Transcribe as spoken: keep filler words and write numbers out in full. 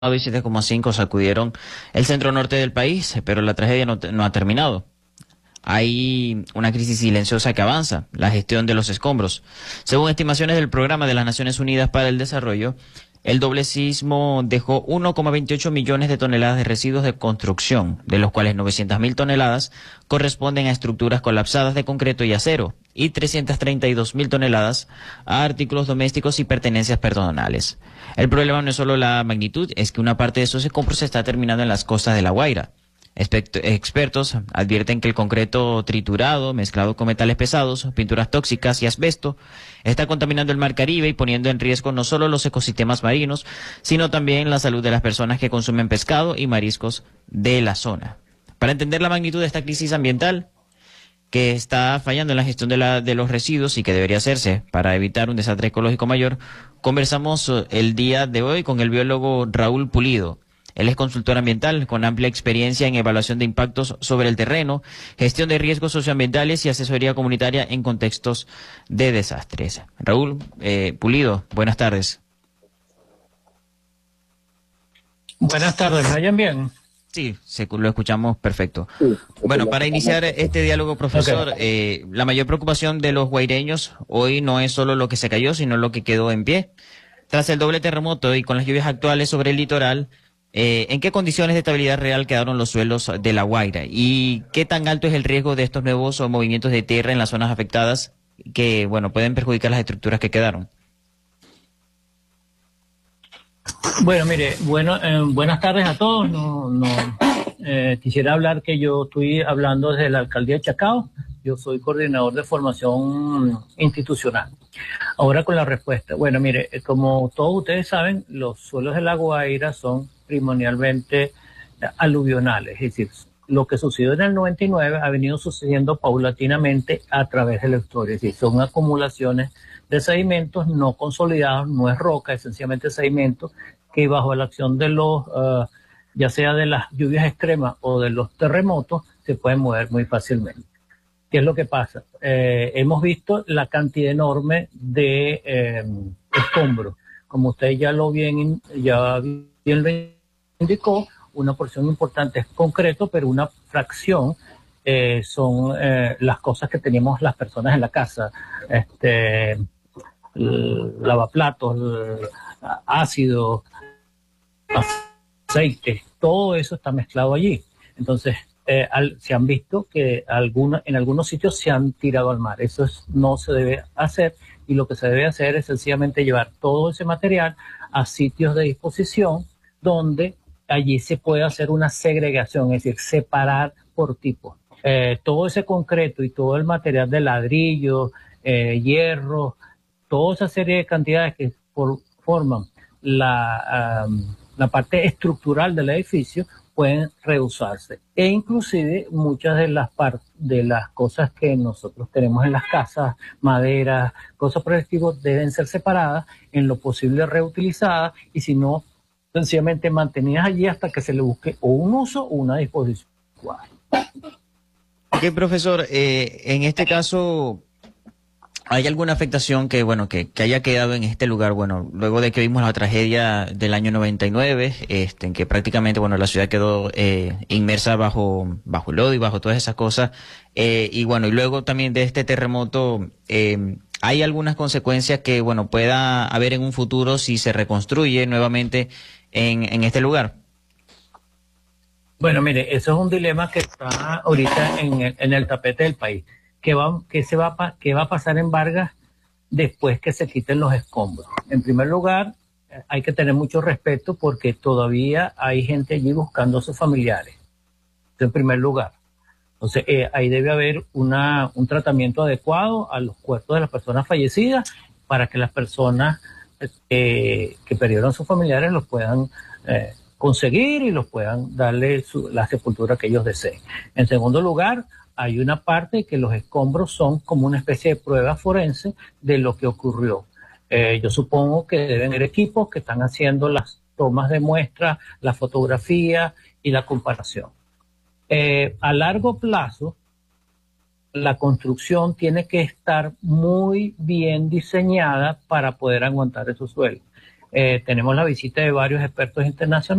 y siete coma cinco sacudieron el centro norte del país, pero la tragedia no, no ha terminado. Hay una crisis silenciosa que avanza, la gestión de los escombros. Según estimaciones del Programa de las Naciones Unidas para el Desarrollo, el doble sismo dejó uno coma veintiocho millones de toneladas de residuos de construcción, de los cuales novecientas mil toneladas corresponden a estructuras colapsadas de concreto y acero, y trescientas treinta y dos mil toneladas a artículos domésticos y pertenencias personales. El problema no es solo la magnitud, es que una parte de esos escombros se está terminando en las costas de La Guaira. Expertos advierten que el concreto triturado, mezclado con metales pesados, pinturas tóxicas y asbesto, está contaminando el mar Caribe y poniendo en riesgo no solo los ecosistemas marinos, sino también la salud de las personas que consumen pescado y mariscos de la zona. Para entender la magnitud de esta crisis ambiental, que está fallando en la gestión de, la, de los residuos y que debería hacerse para evitar un desastre ecológico mayor, conversamos el día de hoy con el biólogo Raúl Pulido. Él es consultor ambiental con amplia experiencia en evaluación de impactos sobre el terreno, gestión de riesgos socioambientales y asesoría comunitaria en contextos de desastres. Raúl eh, Pulido, buenas tardes. Buenas tardes, ¿me oyen bien? Sí, se, lo escuchamos perfecto. Sí, bueno, para iniciar este diálogo, profesor, okay. eh, la mayor preocupación de los guaireños hoy no es solo lo que se cayó, sino lo que quedó en pie. Tras el doble terremoto y con las lluvias actuales sobre el litoral, Eh, ¿en qué condiciones de estabilidad real quedaron los suelos de La Guaira? ¿Y qué tan alto es el riesgo de estos nuevos movimientos de tierra en las zonas afectadas que, bueno, pueden perjudicar las estructuras que quedaron? Bueno, mire, bueno, eh, buenas tardes a todos. No, no, eh, quisiera hablar que yo estoy hablando desde la alcaldía de Chacao. Yo soy coordinador de formación institucional. Ahora con la respuesta. Bueno, mire, como todos ustedes saben, los suelos de La Guaira son primordialmente aluvionales, es decir, lo que sucedió en el noventa y nueve ha venido sucediendo paulatinamente a través de la historia, es decir, son acumulaciones de sedimentos no consolidados, no es roca, es sencillamente sedimentos que bajo la acción de los, uh, ya sea de las lluvias extremas o de los terremotos, se pueden mover muy fácilmente. ¿Qué es lo que pasa? Eh, hemos visto la cantidad enorme de eh, escombros. Como usted ya lo bien, ya bien lo indicó, una porción importante es concreto, pero una fracción eh, son eh, las cosas que teníamos las personas en la casa. Este, lavaplatos, ácido, aceite, todo eso está mezclado allí. Entonces, Eh, al, se han visto que alguna, en algunos sitios se han tirado al mar. Eso es, no se debe hacer, y lo que se debe hacer es sencillamente llevar todo ese material a sitios de disposición donde allí se puede hacer una segregación, es decir, separar por tipo. Eh, todo ese concreto y todo el material de ladrillo, eh, hierro, toda esa serie de cantidades que por, forman la, um, la parte estructural del edificio pueden reusarse, e inclusive muchas de las partes de las cosas que nosotros tenemos en las casas, madera, cosas por el estilo, deben ser separadas, en lo posible reutilizadas, y si no, sencillamente mantenidas allí hasta que se le busque o un uso o una disposición. Ok, profesor, eh, en este caso, ¿hay alguna afectación que, bueno, que, que haya quedado en este lugar? Bueno, luego de que vimos la tragedia del año noventa y nueve, este, en que prácticamente, bueno, la ciudad quedó eh, inmersa bajo, bajo el lodo y bajo todas esas cosas. Eh, y bueno, y luego también de este terremoto, eh, ¿hay algunas consecuencias que, bueno, pueda haber en un futuro si se reconstruye nuevamente en, en este lugar? Bueno, mire, eso es un dilema que está ahorita en el, en el tapete del país. ¿Qué va, qué se va, qué va a pasar en Vargas después que se quiten los escombros? En primer lugar, hay que tener mucho respeto porque todavía hay gente allí buscando a sus familiares. Eso en primer lugar. Entonces, eh, ahí debe haber una, un tratamiento adecuado a los cuerpos de las personas fallecidas para que las personas eh, que perdieron a sus familiares los puedan eh, conseguir y los puedan darle su, la sepultura que ellos deseen. En segundo lugar, hay una parte que los escombros son como una especie de prueba forense de lo que ocurrió. Eh, yo supongo que deben haber equipos que están haciendo las tomas de muestra, la fotografía y la comparación. Eh, a largo plazo, la construcción tiene que estar muy bien diseñada para poder aguantar esos suelos. Eh, tenemos la visita de varios expertos internacionales.